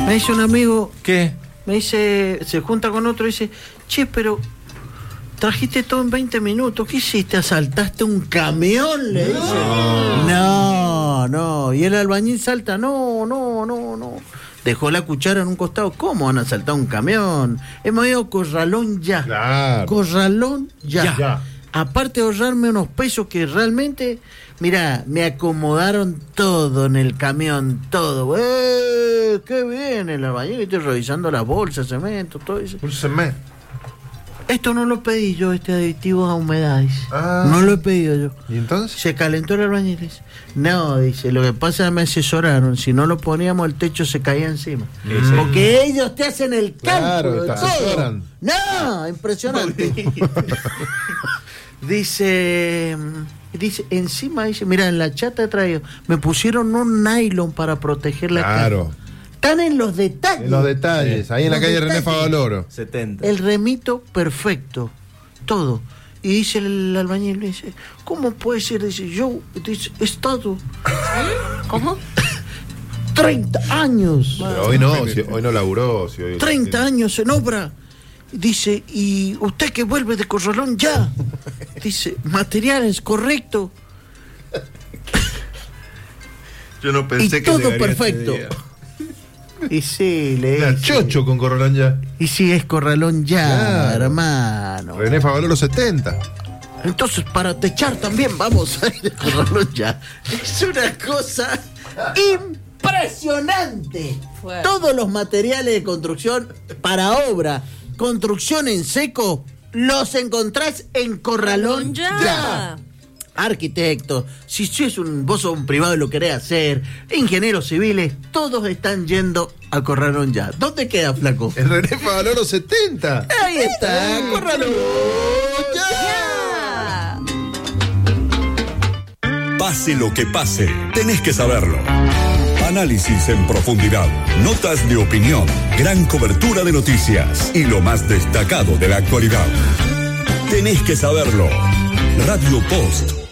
Me dice un amigo. ¿Qué? Me dice, se junta con otro y dice, che, pero trajiste todo en 20 minutos. ¿Qué hiciste? ¿Asaltaste un camión? Le dice. No. Y el albañil salta, no. Dejó la cuchara en un costado. ¿Cómo van a asaltar un camión? Hemos ido Corralón ya. Claro. Corralón ya. Aparte de ahorrarme unos pesos que realmente, mirá, me acomodaron todo en el camión, todo. ¡Qué bien! El albañil, estoy revisando las bolsas, cemento, todo eso. Un cemento. Esto no lo pedí yo, este aditivo a humedades. No lo he pedido yo. ¿Y entonces? Se calentó el albañil. Dice. No, dice, lo que pasa es que me asesoraron. Si no lo poníamos, el techo se caía encima. Porque ellos te hacen el cálculo. Claro, te asesoran. No, impresionante. Dice, encima, dice, mira, en la chata he traído, me pusieron un nylon para proteger la casa. Claro. Están en los detalles. En los detalles, ahí en la calle René Favaloro. 70. El remito perfecto, todo. Y dice el albañil, dice, ¿cómo puede ser? Dice, yo he estado... ¿Cómo? 30 años. Pero hoy no laburó. Si hoy 30 años en obra. Dice, ¿y usted que vuelve de Corralón ya? Dice, materiales, correcto. Yo no pensé y que todo perfecto. Y sí, le dice. dice. Chocho con Corralón ya. Y sí, es Corralón ya, claro. Hermano. René Favaloro 70. Entonces, para techar también vamos a ir a Corralón ya. Es una cosa impresionante. Fuerte. Todos los materiales de construcción para obra, construcción en seco, los encontrás en Corralón ya. Arquitectos, si vos sos un privado y lo querés hacer, ingenieros civiles, todos están yendo a Corralón ya. ¿Dónde queda, flaco? El René Favaloro 70. Ahí está, Corralón ya. Pase lo que pase, tenés que saberlo. Análisis en profundidad, notas de opinión, gran cobertura de noticias y lo más destacado de la actualidad. Tenés que saberlo. Radio Post